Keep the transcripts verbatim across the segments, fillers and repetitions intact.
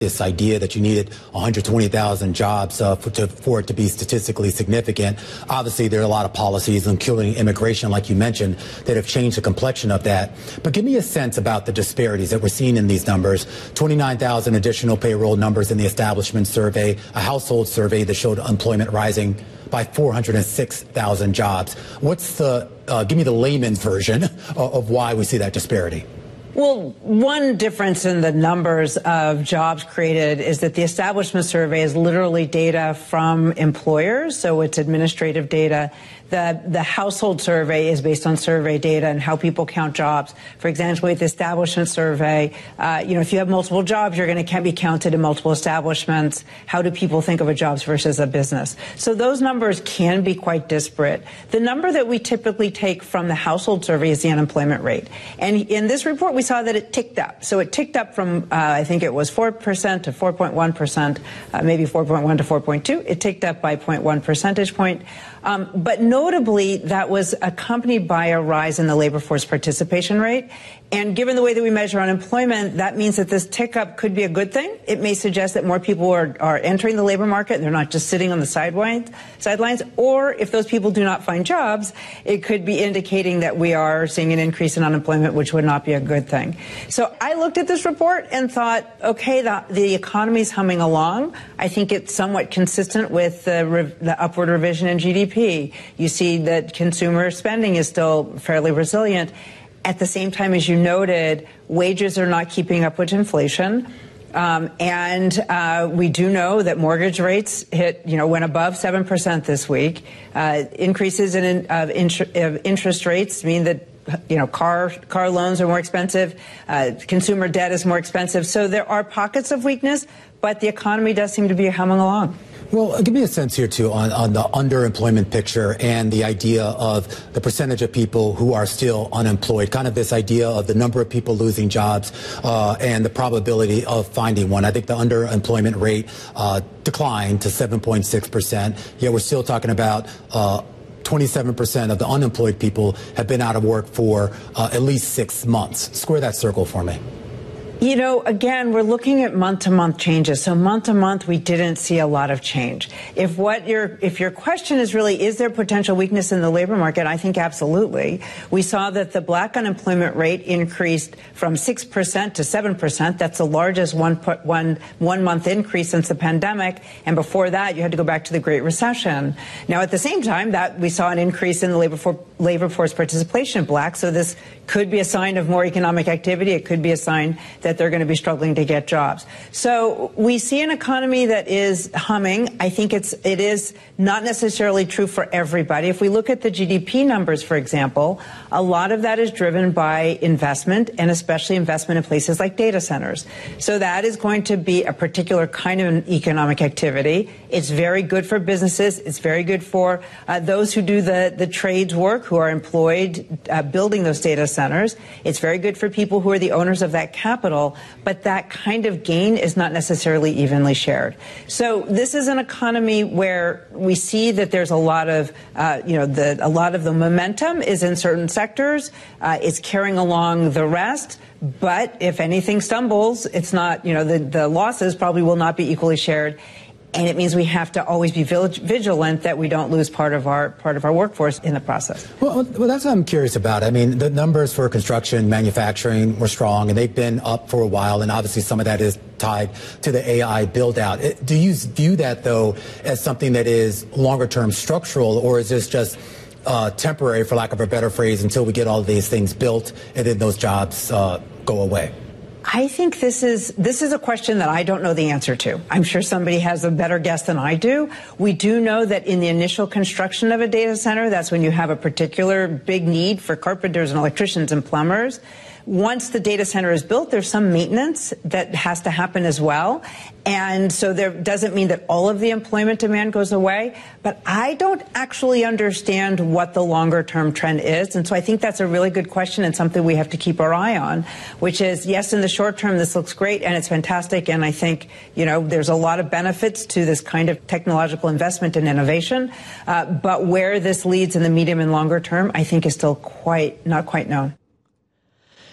this idea that you needed one hundred twenty thousand jobs uh, for, to, for it to be statistically significant. Obviously, there are a lot of policies, including immigration, like you mentioned, that have changed the complexion of that. But give me a sense about the disparities that we're seeing in these numbers. twenty-nine thousand additional payroll numbers in the establishment survey, a household survey that showed employment rising by four hundred six thousand jobs. What's the, uh, give me the layman's version of, of why we see that disparity. Well, one difference in the numbers of jobs created is that the establishment survey is literally data from employers, so it's administrative data. The, the household survey is based on survey data and how people count jobs. For example, with the establishment survey, uh, you know, if you have multiple jobs, you're going to be counted in multiple establishments. How do people think of a job versus a business? So those numbers can be quite disparate. The number that we typically take from the household survey is the unemployment rate. And in this report, we saw that it ticked up. So it ticked up from, uh, I think it was four percent to four point one percent, uh, maybe four point one to four point two. It ticked up by zero point one percentage point. Um, but notably, that was accompanied by a rise in the labor force participation rate. And given the way that we measure unemployment, that means that this tick up could be a good thing. It may suggest that more people are, are entering the labor market and they're not just sitting on the sidelines, sidelines. Or if those people do not find jobs, it could be indicating that we are seeing an increase in unemployment, which would not be a good thing. So I looked at this report and thought, okay, the, the economy is humming along. I think it's somewhat consistent with the, re, the upward revision in G D P. You see that consumer spending is still fairly resilient. At the same time, as you noted, wages are not keeping up with inflation. Um, and uh, we do know that mortgage rates hit, you know, went above seven percent this week. Uh, increases in uh, int- of interest rates mean that, you know, car car loans are more expensive. Uh, consumer debt is more expensive. So there are pockets of weakness, but the economy does seem to be humming along. Well, give me a sense here, too, on, on the underemployment picture and the idea of the percentage of people who are still unemployed, kind of this idea of the number of people losing jobs uh, and the probability of finding one. I think the underemployment rate uh, declined to seven point six percent, yet we're still talking about uh, twenty-seven percent of the unemployed people have been out of work for uh, at least six months. Square that circle for me. You know, again, we're looking at month-to-month changes. So month-to-month, we didn't see a lot of change. If what your if your question is really, is there potential weakness in the labor market? I think absolutely. We saw that the black unemployment rate increased from six percent to seven percent. That's the largest one, one, one month increase since the pandemic. And before that, you had to go back to the Great Recession. Now, at the same time, that we saw an increase in the labor, for, labor force participation of blacks. So this could be a sign of more economic activity. It could be a sign that that they're going to be struggling to get jobs. So we see an economy that is humming. I think it's it is not necessarily true for everybody. If we look at the G D P numbers, for example, a lot of that is driven by investment, and especially investment in places like data centers. So that is going to be a particular kind of an economic activity. It's very good for businesses. It's very good for uh, those who do the, the trades work, who are employed uh, building those data centers. It's very good for people who are the owners of that capital. But that kind of gain is not necessarily evenly shared. So this is an economy where we see that there's a lot of, uh, you know, the, a lot of the momentum is in certain sectors. Uh, it's carrying along the rest. But if anything stumbles, it's not, you know, the, the losses probably will not be equally shared. And it means we have to always be vigilant that we don't lose part of our part of our workforce in the process. Well, well, that's what I'm curious about. I mean, the numbers for construction, manufacturing were strong, and they've been up for a while. And obviously, some of that is tied to the A I build out. Do you view that, though, as something that is longer term structural, or is this just uh, temporary, for lack of a better phrase, until we get all of these things built and then those jobs uh, go away? I think this is this is a question that I don't know the answer to. I'm sure somebody has a better guess than I do. We do know that in the initial construction of a data center, that's when you have a particular big need for carpenters and electricians and plumbers. Once the data center is built, there's some maintenance that has to happen as well. And so there doesn't mean that all of the employment demand goes away. But I don't actually understand what the longer term trend is. And so I think that's a really good question and something we have to keep our eye on, which is, yes, in the short term, this looks great and it's fantastic. And I think, you know, there's a lot of benefits to this kind of technological investment and innovation. Uh, but where this leads in the medium and longer term, I think is still quite not quite known.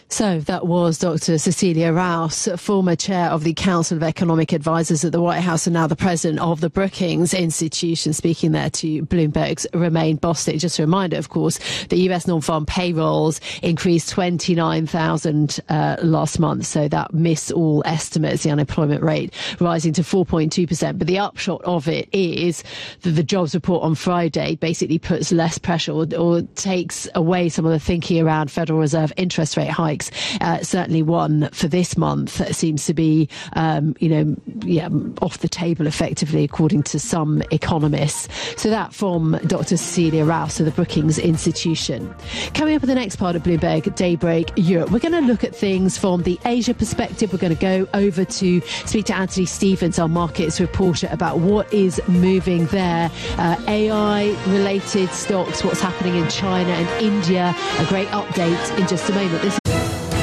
So that was Doctor Cecilia Rouse, former chair of the Council of Economic Advisers at the White House and now the president of the Brookings Institution, speaking there to Bloomberg's Romaine Bostick. Just a reminder, of course, the U S non-farm payrolls increased twenty-nine thousand uh, last month, so that missed all estimates, the unemployment rate rising to four point two percent. But the upshot of it is that the jobs report on Friday basically puts less pressure or, or takes away some of the thinking around Federal Reserve interest rate hikes. Uh, certainly one for this month seems to be, um, you know, yeah, off the table effectively, according to some economists. So that from Doctor Cecilia Rouse of the Brookings Institution. Coming up in the next part of Bloomberg Daybreak Europe, we're going to look at things from the Asia perspective. We're going to go over to speak to Anthony Stevens, our markets reporter, about what is moving there. Uh, A I-related stocks, what's happening in China and India. A great update in just a moment. This